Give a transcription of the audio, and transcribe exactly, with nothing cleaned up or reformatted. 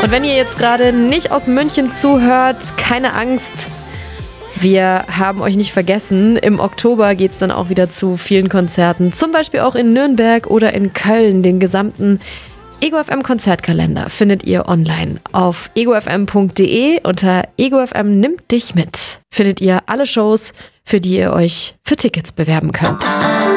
Und wenn ihr jetzt gerade nicht aus München zuhört, keine Angst. Wir haben euch nicht vergessen. Im Oktober geht es dann auch wieder zu vielen Konzerten. Zum Beispiel auch in Nürnberg oder in Köln. Den gesamten Ego F M Konzertkalender findet ihr online auf ego f m punkt d e. Unter Ego F M nimmt dich mit. Findet ihr alle Shows, für die ihr euch für Tickets bewerben könnt.